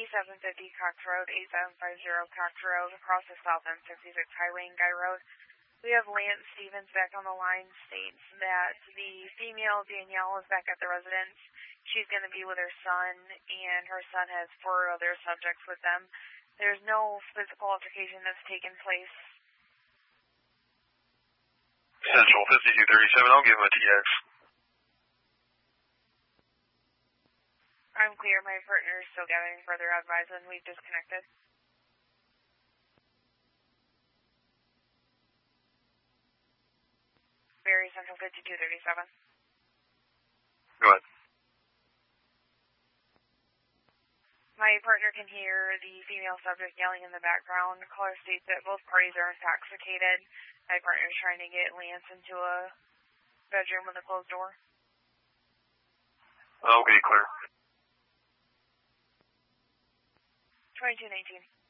3750 Cox Road, 8750 Cox Road, across the South M66 Highway and Guy Road. We have Lance Stevens back on the line, states that the female, Danielle, is back at the residence. She's going to be with her son, and her son has 4 other subjects with them. There's no physical altercation that's taken place. Central 5237, I'll give him a TX. I'm clear. My partner is still gathering further advice, and we've disconnected. Very Central 5237. Go ahead. My partner can hear the female subject yelling in the background. Caller states that both parties are intoxicated. My partner is trying to get Lance into a bedroom with a closed door. Okay, clear. 2219.